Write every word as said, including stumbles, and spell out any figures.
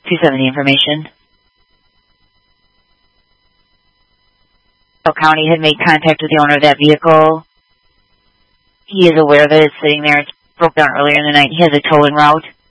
two seventy information. The county had made contact with the owner of that vehicle. He is aware that it's sitting there. It broke down earlier in the night. He has a towing route.